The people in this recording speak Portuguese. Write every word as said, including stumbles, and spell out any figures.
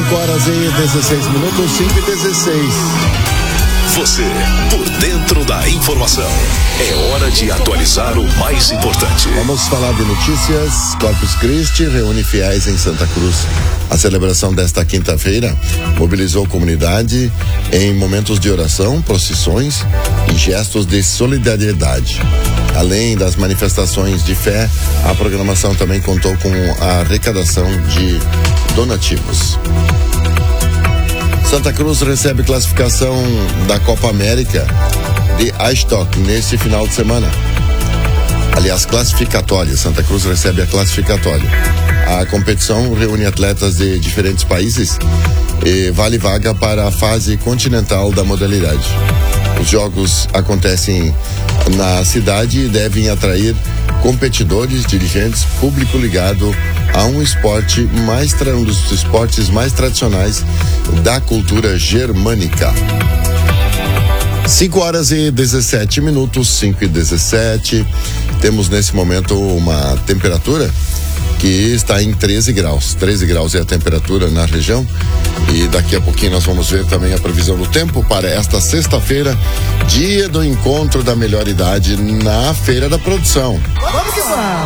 cinco horas e dezesseis minutos, cinco e dezesseis. Você, por dentro da informação. É hora de atualizar o mais importante. Vamos falar de notícias. Corpus Christi reúne fiéis em Santa Cruz. A celebração desta quinta-feira mobilizou a comunidade em momentos de oração, procissões e gestos de solidariedade. Além das manifestações de fé, a programação também contou com a arrecadação de donativos. Santa Cruz recebe classificação da Copa América de Ice Hockey neste final de semana. Aliás, classificatória. Santa Cruz recebe a classificatória. A competição reúne atletas de diferentes países e vale vaga para a fase continental da modalidade. Os jogos acontecem na cidade e devem atrair competidores, dirigentes, público ligado a um esporte mais tra... um dos esportes mais tradicionais da cultura germânica. cinco horas e dezessete minutos, cinco e dezessete. Temos nesse momento uma temperatura que está em treze graus. treze graus é a temperatura na região. E daqui a pouquinho nós vamos ver também a previsão do tempo para esta sexta-feira, dia do encontro da melhor idade na Feira da Produção. Vamos que vamos!